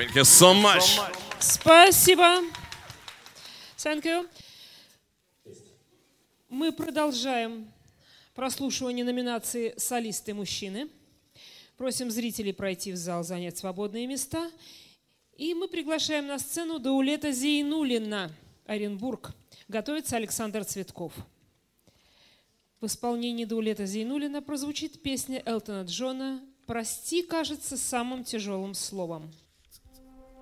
Thank you so much. Спасибо. Thank you. Мы продолжаем прослушивание номинации «Солисты мужчины». Просим зрителей пройти в зал, занять свободные места. И мы приглашаем на сцену Даулета Зейнуллина, Оренбург. Готовится Александр Цветков. В исполнении Даулета Зейнуллина прозвучит песня Элтона Джона «Прости, кажется, самым тяжелым словом».